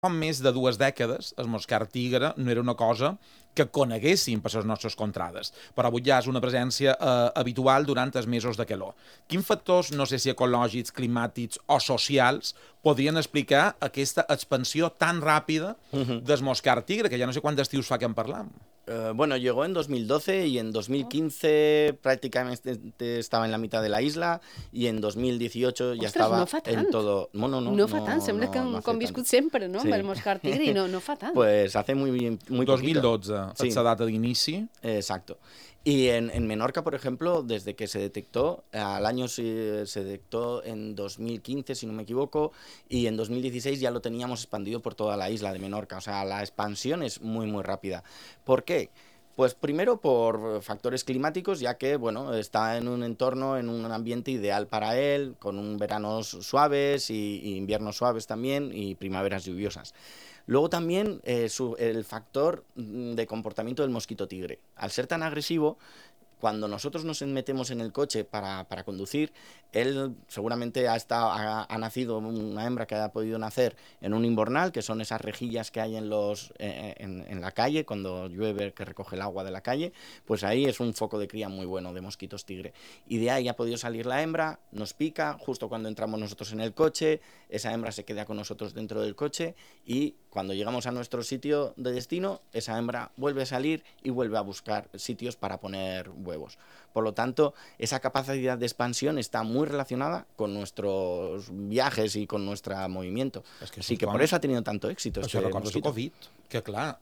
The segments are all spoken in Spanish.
més de 2 dècades, el moscar tigre no era una cosa que coneguéssim per les nostres contrades, però avui ja és una presència habitual durant els mesos de calor. Quins factors, no sé si ecològics, climàtics o socials, podrien explicar aquesta expansió tan ràpida del moscar tigre, que ja no sé quants estius fa que en parlam? Bueno, llegó en 2012 y en 2015 prácticamente estaba en la mitad de la isla y en 2018 ya estaba en todo... No fa tant, sembla que hem viscut sempre, no? Amb el moscar tigre i no fa tant. Pues hace muy 2012, sí. És la data d'inici. Exacto. Y en Menorca, por ejemplo, desde que se detectó, al año se detectó en 2015, si no me equivoco, y en 2016 ya lo teníamos expandido por toda la isla de Menorca. O sea, la expansión es muy rápida. ¿Por qué? Pues primero por factores climáticos, ya que bueno, está en un entorno, en un ambiente ideal para él, con veranos suaves y inviernos suaves también y primaveras lluviosas. Luego también el factor de comportamiento del mosquito tigre. Al ser tan agresivo, cuando nosotros nos metemos en el coche para conducir, él seguramente ha nacido una hembra que ha podido nacer en un invernal, que son esas rejillas que hay en la calle, cuando llueve, que recoge el agua de la calle, pues ahí es un foco de cría muy bueno de mosquitos tigre. Y de ahí ha podido salir la hembra, nos pica, justo cuando entramos nosotros en el coche, esa hembra se queda con nosotros dentro del coche y cuando llegamos a nuestro sitio de destino, esa hembra vuelve a salir y vuelve a buscar sitios para poner huevos. Por lo tanto, esa capacidad de expansión está muy relacionada con nuestros viajes y con nuestro movimiento. Así que por eso ha tenido tanto éxito este mosquito. Covid, que clar,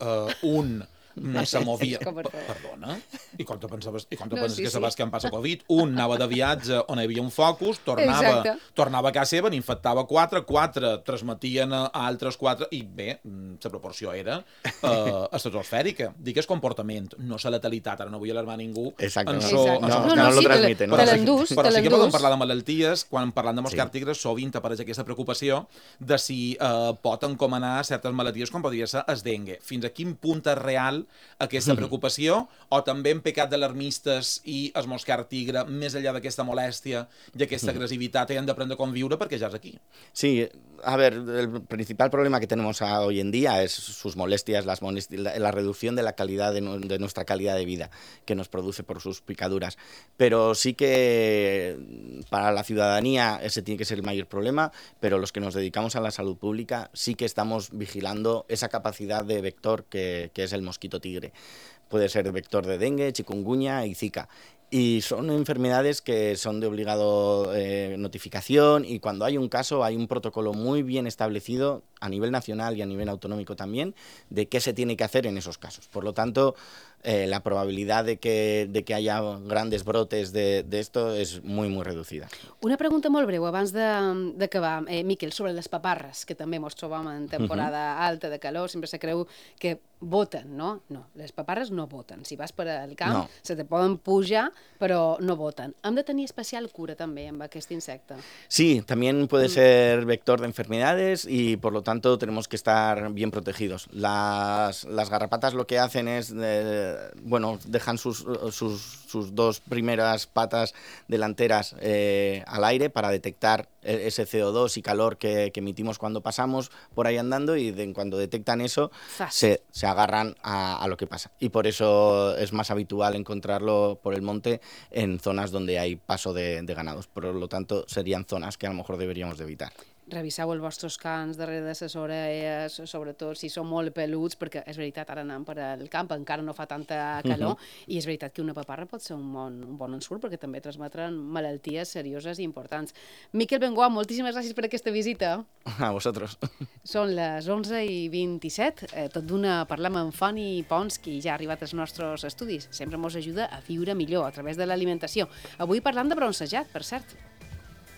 se movia... Perdona? I quan penses que saps que em passa Covid? Un anava de viatge on hi havia un focus, tornava a casa seva, n'infectava 4 transmetien a altres 4, i bé, la proporció era estratosfèrica. Dic, és comportament, no la letalitat. Ara no vull alarmar ningú. Exacte. No lo transmite. Però sí que podem parlar de malalties, quan parlant de moscar tigre, sovint apareix aquesta preocupació de si pot encomanar certes malalties com podria ser el dengue. Fins a quin punt és real aquesta preocupació, o també hem pecat d'alarmistes i el moscar tigre, més enllà d'aquesta molèstia i aquesta agresivitat, hem d'aprendre a conviure perquè ja és aquí. Sí, a ver, el principal problema que tenemos hoy en día es sus molestias, la reducción de la calidad de nuestra calidad de vida que nos produce por sus picaduras. Pero sí que para la ciudadanía ese tiene que ser el mayor problema, pero los que nos dedicamos a la salud pública sí que estamos vigilando esa capacidad de vector que es el mosquito tigre. Puede ser vector de dengue, chikungunya y zika. Y son enfermedades que son de obligado notificación, y cuando hay un caso hay un protocolo muy bien establecido a nivel nacional y a nivel autonómico también de qué se tiene que hacer en esos casos. Por lo tanto, la probabilidad de que haya grandes brotes de esto es muy reducida. Una pregunta molt breu abans d'acabar, Miquel, sobre les paparres, que també ens trobam en temporada alta de calor. Sempre se creu que boten, no? No, les paparres no boten. Si vas per al camp, se te poden pujar, pero no botan. Hem de tenir especial cura també amb aquest insecte. Sí, también puede ser vector de enfermedades y por lo tanto tenemos que estar bien protegidos. Las garrapatas lo que hacen es, dejan sus 2 primeras patas delanteras al aire para detectar ese CO2 y calor que emitimos cuando pasamos por ahí andando, y cuando detectan eso se agarran a lo que pasa. Y por eso es más habitual encontrarlo por el monte en zonas donde hay paso de ganados. Por lo tanto, serían zonas que a lo mejor deberíamos de evitar. Reviseu els vostres cans darrere de les orelles, sobretot si són molt peluts, perquè és veritat, ara anem per al camp, encara no fa tanta calor, i és veritat que una paparra pot ser un bon ensurt, perquè també transmetren malalties serioses i importants. Miquel Bengoa, moltíssimes gràcies per aquesta visita. A vosaltres. Són les 11:27, tot d'una parlem amb Fanny Pons, qui ja ha arribat als nostres estudis. Sempre ens ajuda a viure millor a través de l'alimentació. Avui parlant de bronzejat, per cert.